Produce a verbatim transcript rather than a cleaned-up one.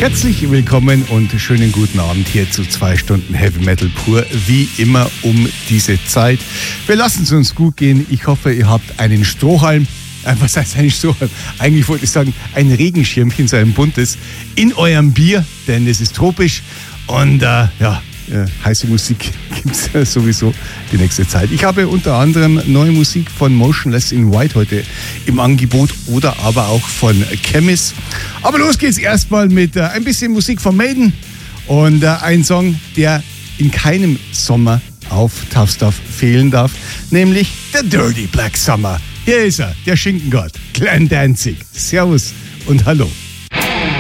Herzlich willkommen und schönen guten Abend hier zu zwei Stunden Heavy Metal pur, wie immer um diese Zeit. Wir lassen es uns gut gehen. Ich hoffe, ihr habt einen Strohhalm, äh, was heißt ein Strohhalm? Eigentlich wollte ich sagen, ein Regenschirmchen, so ein buntes, in eurem Bier, denn es ist tropisch und äh, ja, äh, heiße Musik gibt es äh, sowieso die nächste Zeit. Ich habe unter anderem neue Musik von Motionless in White heute im Angebot oder aber auch von Chemis. Aber los geht's erstmal mit äh, ein bisschen Musik von Maiden und äh, ein Song, der in keinem Sommer auf Tough Stuff fehlen darf, nämlich The Dirty Black Summer. Hier ist er, der Schinkengott, Glenn Danzig. Servus und hallo.